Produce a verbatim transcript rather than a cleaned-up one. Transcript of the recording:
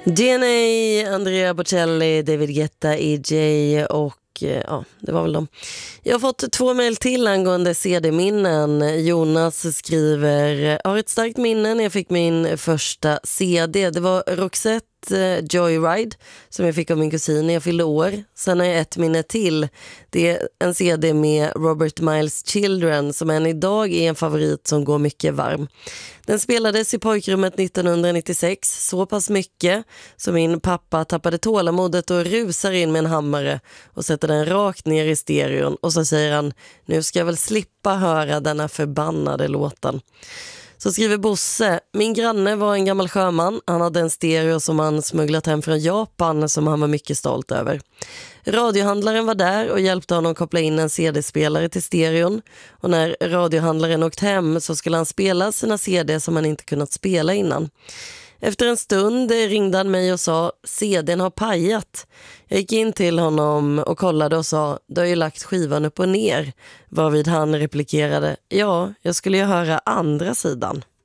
D N A, Andrea Bocelli, David Guetta, E J och ja, det var väl dem. Jag har fått två mejl till angående C D-minnen. Jonas skriver: har ett starkt minne när jag fick min första C D. Det var Roxette Joyride som jag fick av min kusin när jag fyllde år. Sen har jag ett minne till. Det är en C D med Robert Miles Children som än idag är en favorit som går mycket varm. Den spelades i pojkrummet nittonhundranittiosex så pass mycket så min pappa tappade tålamodet och rusar in med en hammare och sätter den rakt ner i stereon och så säger han: nu ska jag väl slippa höra denna förbannade låten. Så skriver Bosse: min granne var en gammal sjöman. Han hade en stereo som han smugglat hem från Japan som han var mycket stolt över. Radiohandlaren var där och hjälpte honom koppla in en C D-spelare till stereon. Och när radiohandlaren åkt hem så skulle han spela sina C D som han inte kunnat spela innan. Efter en stund ringde han mig och sa: C D:n har pajat. Jag gick in till honom och kollade och sa: du har ju lagt skivan upp och ner. Varvid han replikerade: ja, jag skulle ju höra andra sidan.